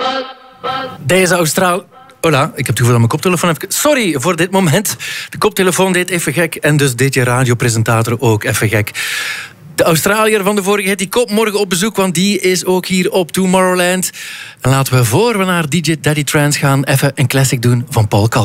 Deze Austraal... Hola, ik heb het gevoel dat mijn koptelefoon even... Sorry voor dit moment. De koptelefoon deed even gek en dus deed je radiopresentator ook even gek. De Australiër van de vorige hit, die komt morgen op bezoek, want die is ook hier op Tomorrowland. En laten we, voor we naar DJ Daddy Trance gaan, even een classic doen van Paul Kalkbrenner.